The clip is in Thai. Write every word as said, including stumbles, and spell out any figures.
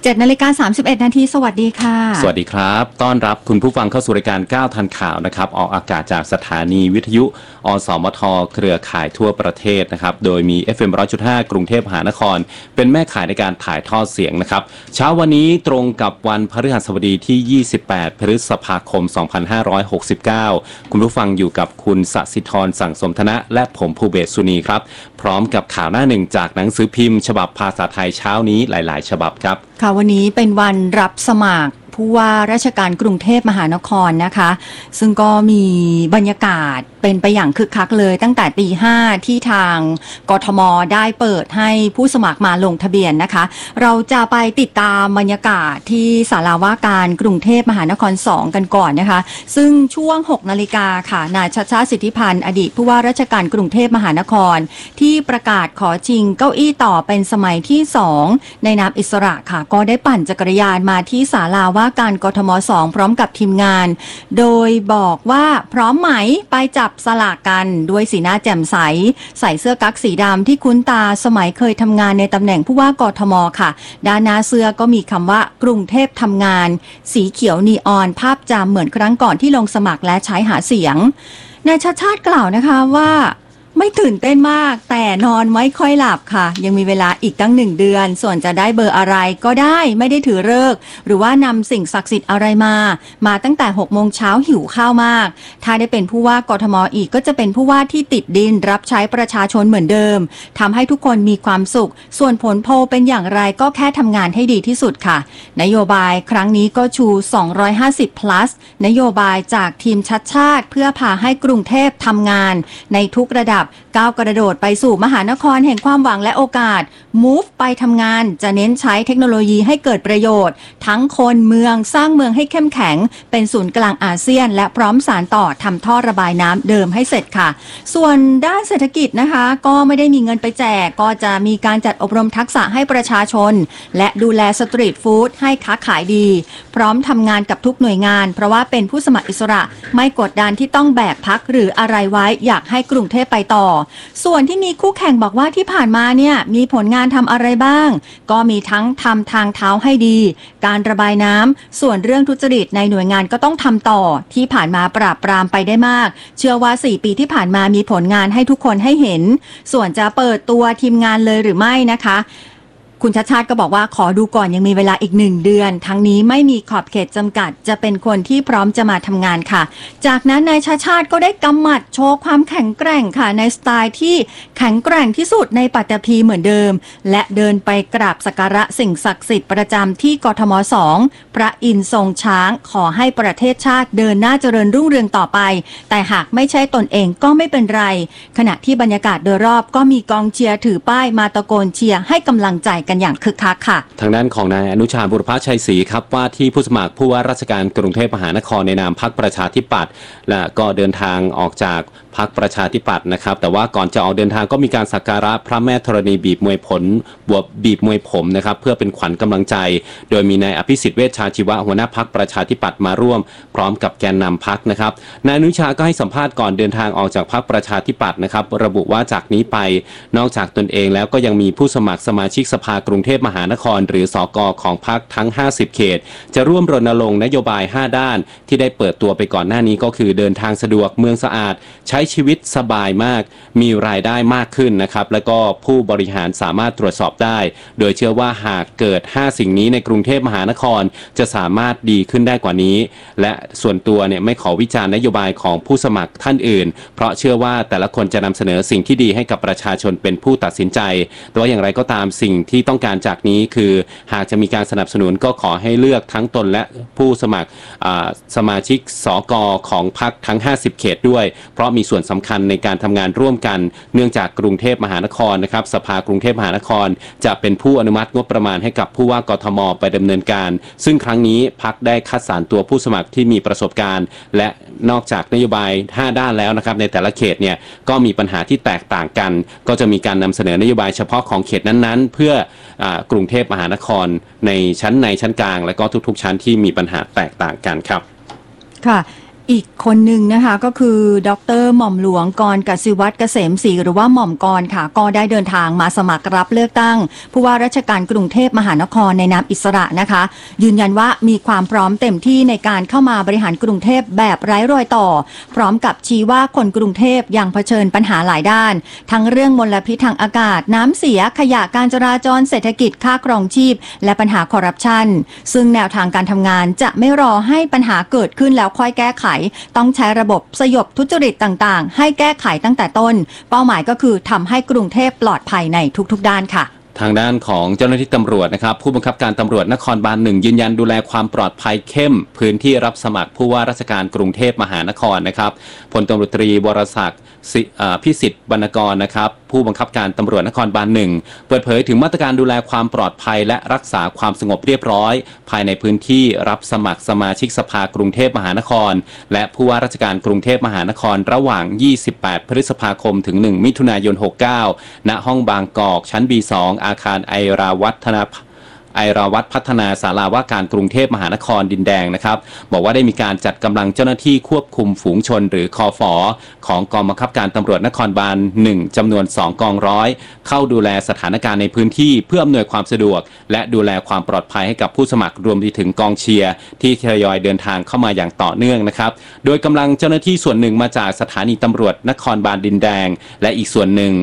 เจ็ดนาฬิกาสามสิบเอ็ดนาทีสวัสดีค่ะสวัสดีครับต้อนรับคุณผู้ฟังเข้าสู่รายการก้าวทันข่าวนะครับออกอากาศจากสถานีวิทยุอสมทเครือข่ายทั่วประเทศนะครับโดยมี เอฟ เอ็ม หนึ่งร้อยจุดห้า กรุงเทพมหานครเป็นแม่ข่ายในการถ่ายทอดเสียงนะครับเช้าวันนี้ตรงกับวันพฤหัสบดีที่ยี่สิบแปดพฤษภาคมสองพันห้าร้อยหกสิบเก้าคุณผู้ฟังอยู่กับคุณสศิธรสั่งสมธนะและผมภูเบศสุนีครับพร้อมกับข่าวหน้าหนึ่งจากหนังสือพิมพ์ฉบับภาษาไทยเช้านี้หลายๆฉบับครับค่ะวันนี้เป็นวันรับสมัครผู้ว่าราชการกรุงเทพมหานครนะคะซึ่งก็มีบรรยากาศเป็นไปอย่างคึกคักเลยตั้งแต่ตีห้าที่ทางกทมได้เปิดให้ผู้สมัครมาลงทะเบียนนะคะเราจะไปติดตามบรรยากาศที่ศาลาว่าการกรุงเทพมหานครสองกันก่อนนะคะซึ่งช่วงหกนาฬิกาค่ะนายชัชชาติสิทธิพันธ์อดีตผู้ว่าราชการกรุงเทพมหานครที่ประกาศขอชิงเก้าอี้ต่อเป็นสมัยที่สองในนามอิสระค่ะก็ได้ปั่นจักรยานมาที่ศาลาว่าการกทมสองพร้อมกับทีมงานโดยบอกว่าพร้อมไหมไปจับสลากกันด้วยสีหน้าแจ่มใสใส่เสื้อกั๊กสีดำที่คุ้นตาสมัยเคยทำงานในตำแหน่งผู้ว่ากทมค่ะด้านหน้าเสื้อก็มีคำว่ากรุงเทพทำงานสีเขียวนีออนภาพจำเหมือนครั้งก่อนที่ลงสมัครและใช้หาเสียงนายชัชชาติกล่าวนะคะว่าไม่ตื่นเต้นมากแต่นอนไม่ค่อยหลับค่ะยังมีเวลาอีกตั้งหนึ่งเดือนส่วนจะได้เบอร์อะไรก็ได้ไม่ได้ถือฤกษ์หรือว่านำสิ่งศักดิ์สิทธิ์อะไรมามาตั้งแต่หกโมงเช้าหิวข้าวมากถ้าได้เป็นผู้ว่ากทมอีกก็จะเป็นผู้ว่าที่ติดดินรับใช้ประชาชนเหมือนเดิมทำให้ทุกคนมีความสุขส่วนผลโพลเป็นอย่างไรก็แค่ทำงานให้ดีที่สุดค่ะนโยบายครั้งนี้ก็ชูสองร้อยห้าสิบ plus นโยบายจากทีมชัดชาติเพื่อพาให้กรุงเทพทำงานในทุกระดับก้าวกระโดดไปสู่มหานครแห่งความหวังและโอกาส Move ไปทำงานจะเน้นใช้เทคโนโลยีให้เกิดประโยชน์ทั้งคนเมืองสร้างเมืองให้เข้มแข็งเป็นศูนย์กลางอาเซียนและพร้อมสานต่อทำท่อระบายน้ำเดิมให้เสร็จค่ะส่วนด้านเศรษฐกิจนะคะก็ไม่ได้มีเงินไปแจกก็จะมีการจัดอบรมทักษะให้ประชาชนและดูแลสตรีทฟู้ดให้ค้าขายดีพร้อมทำงานกับทุกหน่วยงานเพราะว่าเป็นผู้สมัครอิสระไม่กดดันที่ต้องแบกพักหรืออะไรไว้อยากให้กรุงเทพไปต่อส่วนที่มีคู่แข่งบอกว่าที่ผ่านมาเนี่ยมีผลงานทำอะไรบ้างก็มีทั้งทำทางเท้าให้ดีการระบายน้ำส่วนเรื่องทุจริตในหน่วยงานก็ต้องทำต่อที่ผ่านมาปราบปรามไปได้มากเชื่อว่าสี่ปีที่ผ่านมามีผลงานให้ทุกคนให้เห็นส่วนจะเปิดตัวทีมงานเลยหรือไม่นะคะคุณชัชชาติก็บอกว่าขอดูก่อนยังมีเวลาอีกหนึ่งเดือนทั้งนี้ไม่มีขอบเขตจำกัดจะเป็นคนที่พร้อมจะมาทำงานค่ะจากนั้นนายชัชชาติก็ได้กำหมัดโชว์ความแข็งแกร่งค่ะในสไตล์ที่แข็งแกร่งที่สุดในปัตตภีเหมือนเดิมและเดินไปกราบสักการะสิ่งศักดิ์สิทธิ์ประจำที่กทมสองพระอินทร์ทรงช้างขอให้ประเทศชาติเดินหน้าเจริญรุ่งเรืองต่อไปแต่หากไม่ใช่ตนเองก็ไม่เป็นไรขณะที่บรรยากาศโดยรอบก็มีกองเชียร์ถือป้ายมาตะโกนเชียร์ให้กำลังใจกันอย่างคึกคักค่ะทางด้านของนายอนุชาบุรพชัยศรีครับว่าที่ผู้สมัครผู้ว่าราชการกรุงเทพมหานครในนามพรรคประชาธิปัตย์และก็เดินทางออกจากพรรคประชาธิปัตย์นะครับแต่ว่าก่อนจะออกเดินทางก็มีการสักการะพระแม่ธรณีบีบมวยผลบวบบีบมวยผมนะครับเพื่อเป็นขวัญกำลังใจโดยมีนายอภิสิทธิ์เวชชาชีวะหัวหน้าพรรคประชาธิปัตย์มาร่วมพร้อมกับแกนนำพรรคนะครับนายอนุชาก็ให้สัมภาษณ์ก่อนเดินทางออกจากพรรคประชาธิปัตย์นะครับระบุว่าจากนี้ไปนอกจากตนเองแล้วก็ยังมีผู้สมัครสมาชิกสภากรุงเทพมหานครหรือสกของพรรคทั้งห้าสิบเขตจะร่วมรณรงค์นโยบายห้าด้านที่ได้เปิดตัวไปก่อนหน้านี้ก็คือเดินทางสะดวกเมืองสะอาดใช้ชีวิตสบายมากมีรายได้มากขึ้นนะครับแล้วก็ผู้บริหารสามารถตรวจสอบได้โดยเชื่อว่าหากเกิดห้าสิ่งนี้ในกรุงเทพมหานครจะสามารถดีขึ้นได้กว่านี้และส่วนตัวเนี่ยไม่ขอวิจารณ์นโยบายของผู้สมัครท่านอื่นเพราะเชื่อว่าแต่ละคนจะนำเสนอสิ่งที่ดีให้กับประชาชนเป็นผู้ตัดสินใจแต่ว่าอย่างไรก็ตามสิ่งที่ต้องการจากนี้คือหากจะมีการสนับสนุนก็ขอให้เลือกทั้งตนและผู้สมัครสมาชิกสกของพรรคทั้งห้าสิบเขตด้วยเพราะมีส่วนสำคัญในการทำงานร่วมกันเนื่องจากกรุงเทพมหานครนะครับสภากรุงเทพมหานครจะเป็นผู้อนุมัติงบประมาณให้กับผู้ว่ากทมไปดำเนินการซึ่งครั้งนี้พรรคได้คัดสรรตัวผู้สมัครที่มีประสบการณ์และนอกจากนโยบายห้าด้านแล้วนะครับในแต่ละเขตเนี่ยก็มีปัญหาที่แตกต่างกันก็จะมีการนำเสนอนโยบายเฉพาะของเขตนั้นๆเพื่อกรุงเทพมหานครในชั้นในชั้นกลางและก็ทุกๆชั้นที่มีปัญหาแตกต่างกันครับค่ะอีกคนหนึ่งนะคะก็คือดรหม่อมหลวงกรกสิวัตรเกษมศรีหรือว่าหม่อมกรค่ะก็ได้เดินทางมาสมัครรับเลือกตั้งผู้ว่าราชการกรุงเทพมหานครในนามอิสระนะคะยืนยันว่ามีความพร้อมเต็มที่ในการเข้ามาบริหารกรุงเทพแบบไร้รอยต่อพร้อมกับชี้ว่าคนกรุงเทพยังเผชิญปัญหาหลายด้านทั้งเรื่องมลพิษทางอากาศน้ำเสียขยะการจราจรเศรษฐกิจค่าครองชีพและปัญหาคอร์รัปชันซึ่งแนวทางการทำงานจะไม่รอให้ปัญหาเกิดขึ้นแล้วค่อยแก้ไขต้องใช้ระบบสยบทุจริตต่างๆให้แก้ไขตั้งแต่ต้นเป้าหมายก็คือทำให้กรุงเทพปลอดภัยในทุกๆด้านค่ะทางด้านของเจ้าหน้าที่ตำรวจนะครับผู้บังคับการตำรวจนครบาลหนึ่งยืนยันดูแลความปลอดภัยเข้มพื้นที่รับสมัครผู้ว่าราชการกรุงเทพมหานครนะครับพลตำรวจตรีวรศักดิ์พิสิทธิ์วรรณกรนะครับผู้บังคับการตำรวจนครบาลหนึ่งเปิดเผยถึงมาตรการดูแลความปลอดภัยและรักษาความสงบเรียบร้อยภายในพื้นที่รับสมัครสมาชิกสภากรุงเทพมหานครและผู้ว่าราชการกรุงเทพมหานครระหว่างยี่สิบแปดพฤษภาคมถึงหนึ่งมิถุนายนหกสิบเก้าณห้องบางกอกชั้น บี สอง อาคารไอราวัฒนาไอราวัฒน์พัฒนาศาลาว่าการกรุงเทพมหานครดินแดงนะครับบอกว่าได้มีการจัดกำลังเจ้าหน้าที่ควบคุมฝูงชนหรือคอฝอของกองบังคับการตำรวจนครบาลหนึ่งจำนวนสองกองร้อยเข้าดูแลสถานการณ์ในพื้นที่เพื่ออำนวยความสะดวกและดูแลความปลอดภัยให้กับผู้สมัครรวมไปถึงกองเชียร์ที่ทยอยเดินทางเข้ามาอย่างต่อเนื่องนะครับโดยกำลังเจ้าหน้าที่ส่วนหนึ่งมาจากสถานีตำรวจนครบาลดินแดงและอีกส่วนหนึ่ง